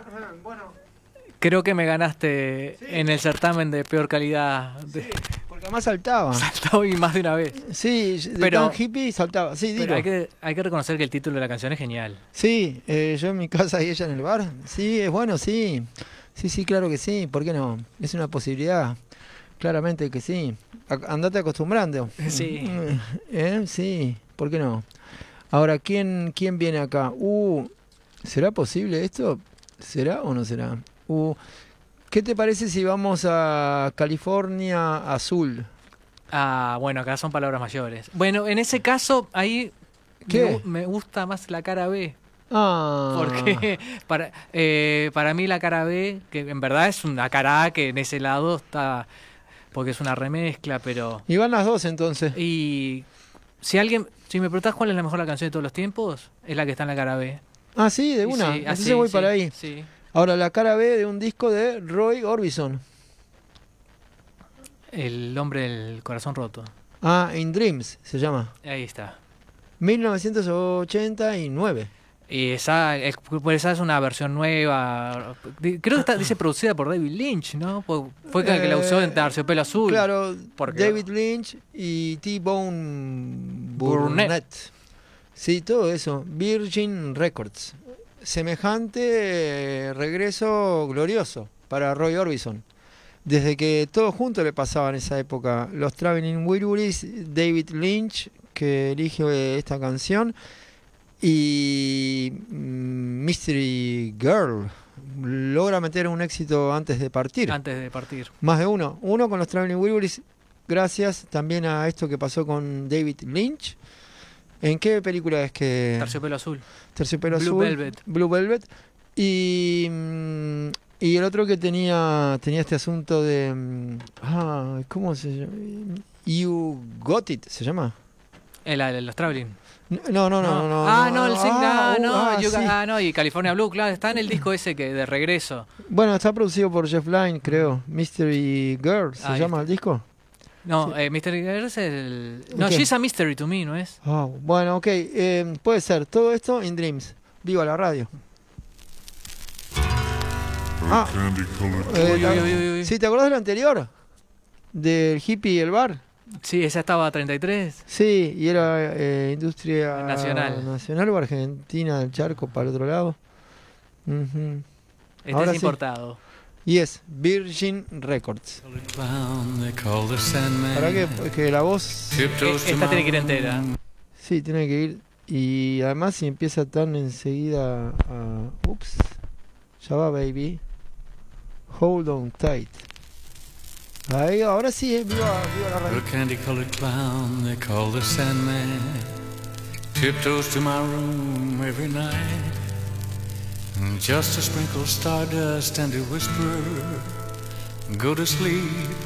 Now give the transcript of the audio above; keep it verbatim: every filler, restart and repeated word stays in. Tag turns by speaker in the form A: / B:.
A: Bueno,
B: creo que me ganaste sí. en el certamen de peor calidad. De...
A: Sí, porque además saltaba.
B: Saltaba y más de una vez.
A: Sí, de pero, tan hippie saltaba. Sí,
B: pero hay que, hay que reconocer que el título de la canción es genial.
A: Sí, eh, yo en mi casa y ella en el bar. Sí, es bueno, sí. Sí, sí, claro que sí. ¿Por qué no? Es una posibilidad. Claramente que sí. A- andate acostumbrando.
B: Sí.
A: ¿Eh? Sí, ¿por qué no? Ahora, ¿quién, quién viene acá? Uh, ¿será posible esto? ¿Será o no será? Uh, ¿qué te parece si vamos a California Azul?
B: Ah, bueno, acá son palabras mayores. Bueno, en ese caso, ahí
A: ¿Qué?
B: Me, me gusta más la cara B.
A: Ah.
B: Porque para, eh, para mí la cara B, que en verdad es una cara A que en ese lado está... Porque es una remezcla, pero...
A: Y van las dos entonces.
B: Y si alguien... Si me preguntás cuál es la mejor la canción de todos los tiempos, es la que está en la cara B.
A: Ah, sí, de una.
B: Sí,
A: entonces
B: así,
A: voy
B: sí,
A: para ahí.
B: Sí.
A: Ahora, la cara B de un disco de Roy Orbison.
B: El hombre del corazón roto.
A: Ah, In Dreams se llama.
B: Ahí está.
A: mil novecientos ochenta y nueve.
B: Y esa es, esa es una versión nueva. Creo que está, dice producida por David Lynch, ¿no? Fue el que la usó en Terciopelo Azul.
A: Claro,
B: porque...
A: David Lynch y T-Bone Burnett.
B: Burnett.
A: Sí, todo eso. Virgin Records. Semejante regreso glorioso para Roy Orbison. Desde que todo junto le pasaba en esa época. Los Traveling Wilburys, David Lynch, que elige esta canción, y Mystery Girl logra meter un éxito antes de partir.
B: Antes de partir.
A: Más de uno. Uno con los Traveling Wilburys, gracias también a esto que pasó con David Lynch. ¿En qué película es que...?
B: Terciopelo Azul.
A: Terciopelo
B: Blue
A: Azul.
B: Velvet.
A: Blue Velvet. Y... Y el otro que tenía tenía este asunto de... Ah, ¿cómo se llama? You Got It, ¿se llama?
B: El, el, los Traveling.
A: No, no, no, no. no
B: ah, no,
A: no,
B: el single.
A: ah,
B: Ah, no,
A: ah,
B: you,
A: sí.
B: ah, no, y California Blue, claro, está en el disco ese que de regreso.
A: Bueno, está producido por Jeff Lynne, creo. Mystery Girl, ¿se
B: ah,
A: llama el disco?
B: No,
A: sí.
B: eh, Mystery Girl es el... No,
A: okay.
B: She's a Mystery to Me, ¿no es?
A: Oh, bueno, ok. Eh, puede ser. Todo esto In Dreams. Viva la radio. Ah, eh,
B: uy, uy, uy, uy.
A: ¿Sí te acordás de lo anterior? Del hippie y el bar.
B: Sí, esa estaba a treinta y tres.
A: Sí, y era eh, industria
B: nacional.
A: nacional o Argentina del Charco para el otro lado. Uh-huh.
B: Este
A: Ahora
B: es
A: sí.
B: importado.
A: Y es Virgin Records. Para que, que la voz...
B: Esta tiene que ir entera.
A: Sí, tiene que ir. Y además si empieza tan enseguida a... Ups. Ya va, baby. Hold on tight. Ahí, ahora sí, eh, viva, viva la radio.
C: A candy-colored clown they call the Sandman tiptoes to my room every night, and just to sprinkle stardust and to whisper, go to sleep,